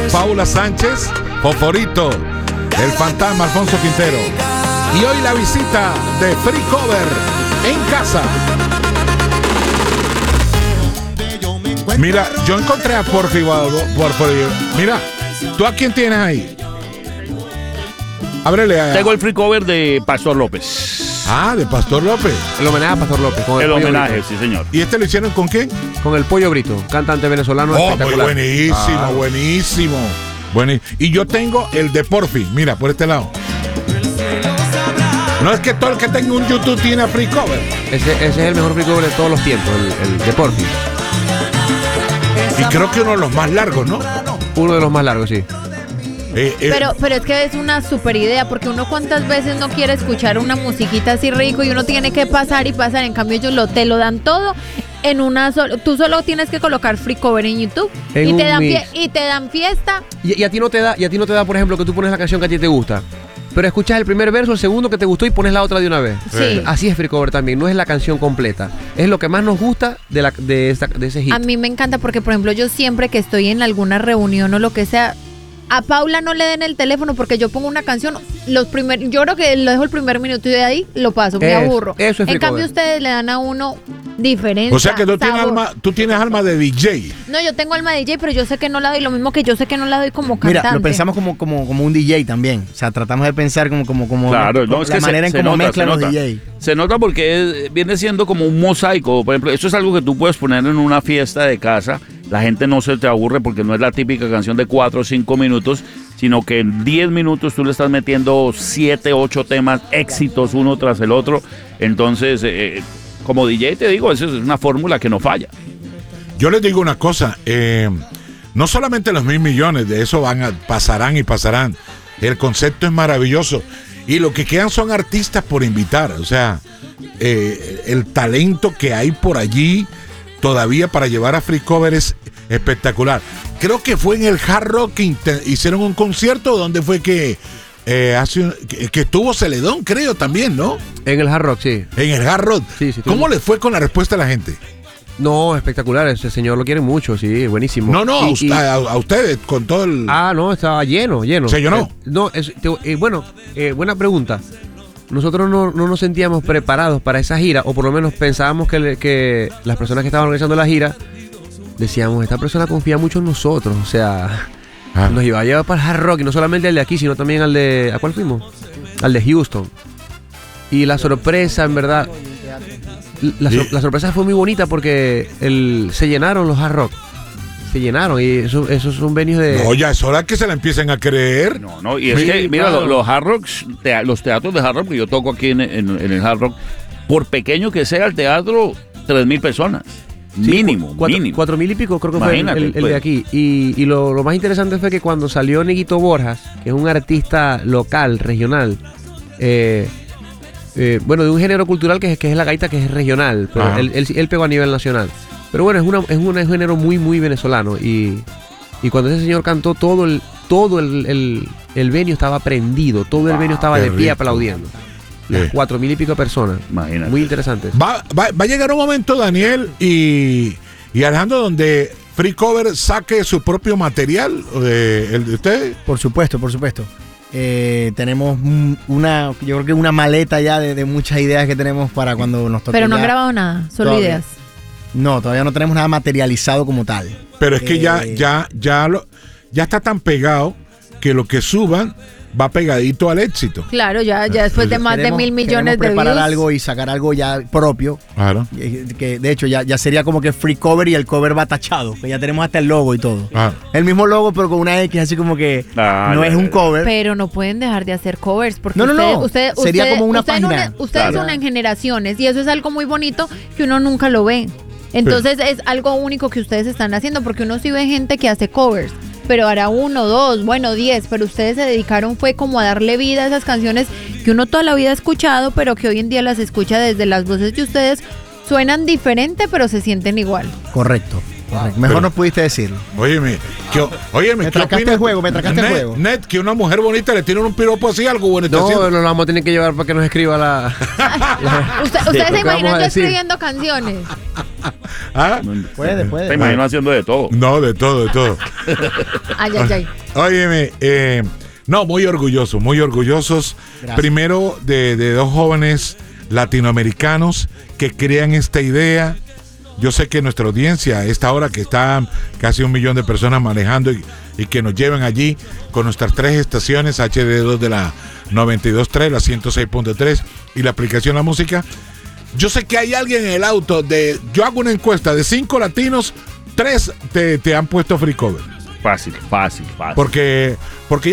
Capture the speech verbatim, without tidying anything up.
Paula Sánchez, Foforito, el fantasma Alfonso Quintero. Y hoy la visita de Free Cover en casa. Mira, yo encontré a Porfi, Porfi. Mira, ¿tú a quién tienes ahí? Ábrele a... Tengo el free cover de Pastor López. Ah, de Pastor López. El homenaje a Pastor López. Con el el homenaje, Brito. sí, señor. ¿Y este lo hicieron con quién? Con el Pollo Brito, cantante venezolano. Oh, muy espectacular. buenísimo, Ah. buenísimo. Buení- Y yo tengo el de Porfi. Mira, por este lado. No es que todo el que tenga un YouTube tiene free cover. Ese, ese es el mejor free cover de todos los tiempos, el, el de Porfi. Y creo que uno de los más largos, ¿no? Uno de los más largos, sí. Eh, eh, Pero, pero es que es una super idea, porque uno cuántas veces no quiere escuchar una musiquita así rico y uno tiene que pasar y pasar. En cambio ellos lo, te lo dan todo en una sola. Tú solo tienes que colocar free cover en YouTube En y te un dan mix. fie- y te dan fiesta. Y, y a ti no te da, y a ti no te da, por ejemplo, que tú pones la canción que a ti te gusta, pero escuchas el primer verso, el segundo que te gustó y pones la otra de una vez. Sí. Así es free cover también, no es la canción completa. Es lo que más nos gusta de, la, de, esa, de ese hit. A mí me encanta porque, por ejemplo, yo siempre que estoy en alguna reunión o lo que sea, a Paula no le den el teléfono porque yo pongo una canción, los primer, yo creo que lo dejo el primer minuto y de ahí lo paso, me Eso, aburro. eso es En free cambio cover. ustedes le dan a uno diferencia. o sea que tú tienes, sabor. alma, tú tienes alma de D J. No, yo tengo alma de D J, pero yo sé que no la doy lo mismo que yo sé que no la doy como Mira, cantante. lo pensamos como, como, como un D J también. O sea, tratamos de pensar como, como, como Claro, como no, es la que se- manera se en cómo nota, mezclan se los nota. D J. Se nota porque es- viene siendo como un mosaico. Por ejemplo, eso es algo que tú puedes poner en una fiesta de casa. La gente no se te aburre porque no es la típica canción de cuatro o cinco minutos, sino que en diez minutos tú le estás metiendo siete, ocho temas, éxitos uno tras el otro. Entonces, eh, como D J te digo, eso es una fórmula que no falla. Yo les digo una cosa, eh, no solamente los mil millones, de eso van a, pasarán y pasarán. El concepto es maravilloso. Y lo que quedan son artistas por invitar. O sea, eh, el talento que hay por allí todavía para llevar a Free Cover es espectacular. Creo que fue en el Hard Rock que inte- hicieron un concierto donde fue que, eh, hace un- que, que estuvo Celedón, creo también, ¿no? En el Hard Rock, sí. En el Hard Rock. Sí, sí, ¿Cómo tú- le fue con la respuesta de la gente? No, espectacular, ese señor lo quiere mucho, sí, buenísimo. No, no, a, Y- usted- y- a- a ustedes con todo el... Ah, no, estaba lleno, lleno. ¿Se llenó? Eh, no, es- te- eh, bueno, eh, buena pregunta. Nosotros no, no nos sentíamos preparados para esa gira, o por lo menos pensábamos que, le- que las personas que estaban organizando la gira, decíamos, esta persona confía mucho en nosotros, o sea, Ah. nos iba a llevar para el Hard Rock, y no solamente al de aquí, sino también al de... ¿A cuál fuimos? Al de Houston. Y la sorpresa, en verdad, la, sor- la sorpresa fue muy bonita porque el, se llenaron los Hard Rock. Se llenaron y eso- esos son venues de... No, ya es hora que se la empiecen a creer. No, no, y es Sí, que, mira, claro. lo- los hard rocks, tea- los teatros de hard rock, que yo toco aquí en, en- en el hard rock, por pequeño que sea el teatro, tres mil personas. Sí, mínimo, cuatro, mínimo. Cuatro mil y pico creo que fue el, Imagínate, el- el pues. de aquí. Y, y lo, lo más interesante fue que cuando salió Neguito Borjas, que es un artista local, regional, eh, eh, bueno, de un género cultural que es, que es la gaita, que es regional, pero Ajá. él, él, él pegó a nivel nacional. Pero bueno, es, una, es un género muy, muy venezolano. Y, y cuando ese señor cantó, todo el todo el, el, el venue estaba prendido, todo el venue estaba qué de pie rico. aplaudiendo. Las Sí. cuatro mil y pico personas. Imagínate. Muy interesantes. Va, va, va a llegar un momento, Daniel y, y Alejandro, donde Free Cover saque su propio material, eh, el de ustedes. Por supuesto, por supuesto. Eh, tenemos un- una, yo creo que una maleta ya de, de muchas ideas que tenemos para cuando nos toque. Pero no han ya- grabado nada, solo Todavía. ideas. No, todavía no tenemos nada materializado como tal. Pero es que ya, Eh. ya, ya, lo, ya está tan pegado que lo que suban va pegadito al éxito. Claro, ya, ya después de más de Queremos- mil millones queremos de preparar views. algo y sacar algo ya propio. Claro. eh, Que de hecho ya, ya sería como que free cover y el cover va tachado. Que ya tenemos hasta el logo y todo. Ah. El mismo logo, pero con una X, así como que Ah, no ya, es ya, un ya. cover. Pero no pueden dejar de hacer covers porque No, no, ustedes, no. ustedes, Sería ustedes- como una ustedes página. unen- ustedes Claro. unen generaciones y eso es algo muy bonito que uno nunca lo ve. Entonces es algo único que ustedes están haciendo porque uno sí ve gente que hace covers, pero hará uno, dos, bueno, diez, pero ustedes se dedicaron fue como a darle vida a esas canciones que uno toda la vida ha escuchado, pero que hoy en día las escucha desde las voces de ustedes. Suenan diferente, pero se sienten igual. Correcto. correcto. Mejor Pero- no pudiste decirlo. Óyeme, que, óyeme, Me ¿qué tracaste opinas el juego, me tracaste el Net, juego. Net, que una mujer bonita le tiene un piropo así, algo bueno está No, haciendo. nos lo vamos a tener que llevar para que nos escriba la... Usted- ustedes Lo se que vamos imaginan a yo decir. escribiendo canciones. ¿Ah? Puede, puede. Te imagino haciendo de todo. No, de todo, de todo. Ay, ay, ay. Óyeme, eh, no, muy orgullosos, muy orgullosos. Gracias. Primero de, de dos jóvenes latinoamericanos que crean esta idea. Yo sé que nuestra audiencia, a esta hora que están casi un millón de personas manejando y, y que nos llevan allí con nuestras tres estaciones, H D dos de la noventa y dos punto tres, la ciento seis punto tres y la aplicación La Música. Yo sé que hay alguien en el auto de, yo hago una encuesta de cinco latinos, tres te, te han puesto free cover. Fácil, fácil, fácil. Porque, porque